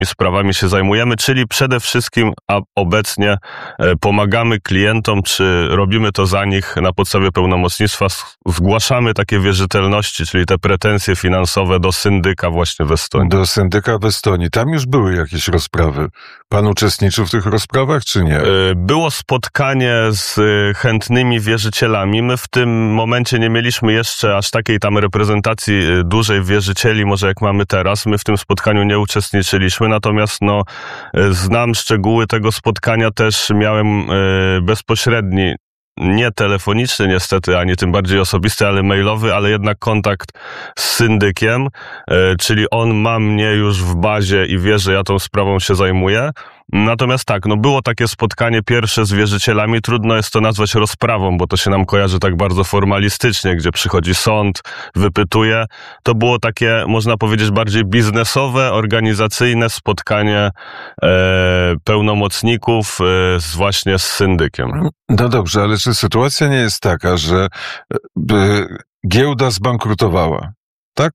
sprawami się zajmujemy, czyli przede wszystkim obecnie pomagamy klientom, czy robimy to za nich na podstawie pełnomocnictwa, zgłaszamy takie wierzytelności, czyli te pretensje finansowe do syndyka właśnie w Estonii. Do syndyka w Estonii. Tam już były jakieś rozprawy. Pan uczestniczył w tych rozprawach, czy nie? Było spotkanie z chętnymi wierzycielami. My w tym momencie nie mieliśmy jeszcze aż takiej tam reprezentacji dużej wierzycieli, może jak mamy teraz. My w tym spotkaniu nie uczestniczyliśmy, natomiast znam szczegóły tego spotkania, też miałem bezpośredni, nie telefoniczny niestety, ani tym bardziej osobisty, ale mailowy, ale jednak kontakt z syndykiem, czyli on ma mnie już w bazie i wie, że ja tą sprawą się zajmuję. Natomiast tak, było takie spotkanie pierwsze z wierzycielami, trudno jest to nazwać rozprawą, bo to się nam kojarzy tak bardzo formalistycznie, gdzie przychodzi sąd, wypytuje. To było takie, można powiedzieć, bardziej biznesowe, organizacyjne spotkanie pełnomocników właśnie z syndykiem. No dobrze, ale czy sytuacja nie jest taka, że giełda zbankrutowała, tak?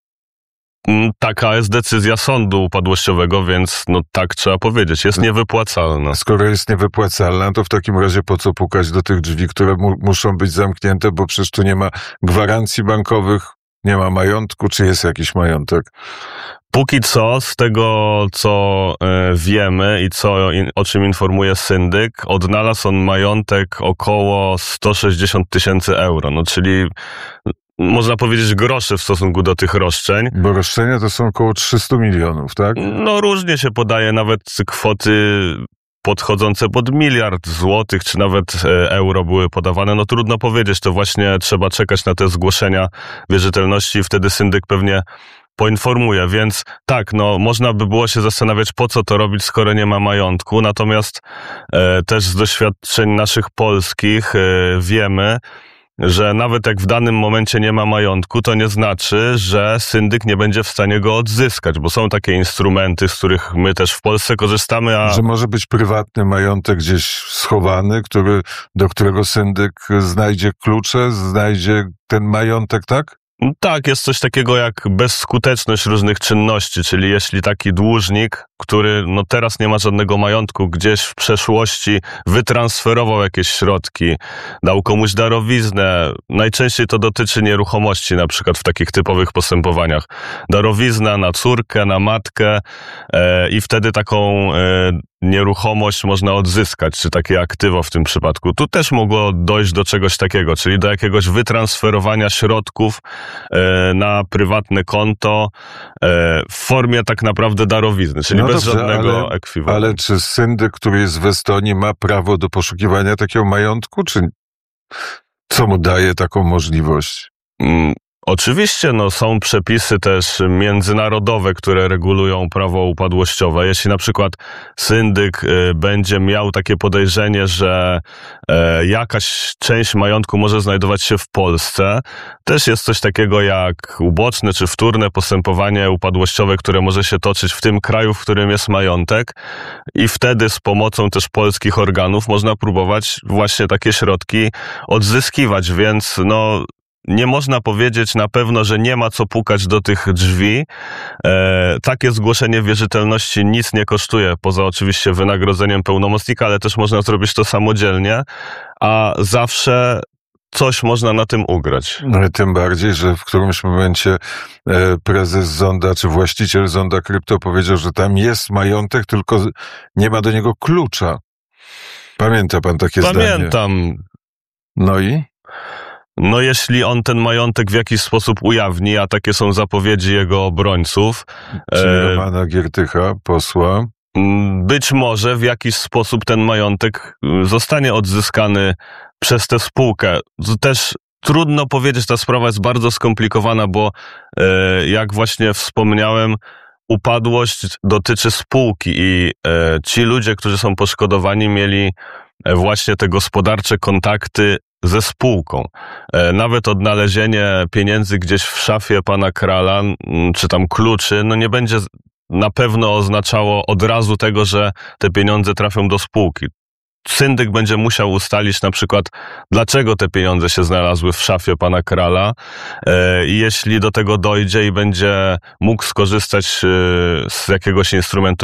Taka jest decyzja sądu upadłościowego, więc tak trzeba powiedzieć, jest niewypłacalna. Skoro jest niewypłacalna, to w takim razie po co pukać do tych drzwi, które muszą być zamknięte, bo przecież tu nie ma gwarancji bankowych, nie ma majątku, czy jest jakiś majątek? Póki co, z tego co wiemy i o czym informuje syndyk, odnalazł on majątek około 160 000 euro, czyli można powiedzieć groszy w stosunku do tych roszczeń. Bo roszczenia to są około 300 milionów, tak? Różnie się podaje, nawet kwoty podchodzące pod 1 miliard złotych, czy nawet euro były podawane. Trudno powiedzieć, to właśnie trzeba czekać na te zgłoszenia wierzytelności i wtedy syndyk pewnie poinformuje, więc tak, można by było się zastanawiać, po co to robić, skoro nie ma majątku, natomiast też z doświadczeń naszych polskich wiemy, że nawet jak w danym momencie nie ma majątku, to nie znaczy, że syndyk nie będzie w stanie go odzyskać, bo są takie instrumenty, z których my też w Polsce korzystamy. Że może być prywatny majątek gdzieś schowany, do którego syndyk znajdzie klucze, znajdzie ten majątek, tak? Tak, jest coś takiego jak bezskuteczność różnych czynności, czyli jeśli taki dłużnik, który teraz nie ma żadnego majątku, gdzieś w przeszłości wytransferował jakieś środki, dał komuś darowiznę, najczęściej to dotyczy nieruchomości, na przykład w takich typowych postępowaniach. Darowizna na córkę, na matkę i wtedy taką nieruchomość można odzyskać, czy takie aktywo w tym przypadku. Tu też mogło dojść do czegoś takiego, czyli do jakiegoś wytransferowania środków na prywatne konto w formie tak naprawdę darowizny, czyli bez żadnego ekwiwalentu. Ale czy syndyk, który jest w Estonii, ma prawo do poszukiwania takiego majątku, czy co mu daje taką możliwość? Oczywiście, są przepisy też międzynarodowe, które regulują prawo upadłościowe. Jeśli na przykład syndyk będzie miał takie podejrzenie, że jakaś część majątku może znajdować się w Polsce, też jest coś takiego jak uboczne czy wtórne postępowanie upadłościowe, które może się toczyć w tym kraju, w którym jest majątek i wtedy z pomocą też polskich organów można próbować właśnie takie środki odzyskiwać, więc nie można powiedzieć na pewno, że nie ma co pukać do tych drzwi. Takie zgłoszenie wierzytelności nic nie kosztuje, poza oczywiście wynagrodzeniem pełnomocnika, ale też można zrobić to samodzielnie, a zawsze coś można na tym ugrać. Tym bardziej, że w którymś momencie prezes Zonda, czy właściciel Zonda Krypto powiedział, że tam jest majątek, tylko nie ma do niego klucza. Pamięta pan takie zdanie? Pamiętam. No i? Jeśli on ten majątek w jakiś sposób ujawni, a takie są zapowiedzi jego obrońców. Czyli Romana Giertycha, posła. Być może w jakiś sposób ten majątek zostanie odzyskany przez tę spółkę. Też trudno powiedzieć, ta sprawa jest bardzo skomplikowana, bo jak właśnie wspomniałem, upadłość dotyczy spółki i ci ludzie, którzy są poszkodowani, mieli właśnie te gospodarcze kontakty ze spółką. Nawet odnalezienie pieniędzy gdzieś w szafie pana Krala, czy tam kluczy, nie będzie na pewno oznaczało od razu tego, że te pieniądze trafią do spółki. syndyk będzie musiał ustalić na przykład, dlaczego te pieniądze się znalazły w szafie pana Krala. I jeśli do tego dojdzie i będzie mógł skorzystać z jakiegoś instrumentu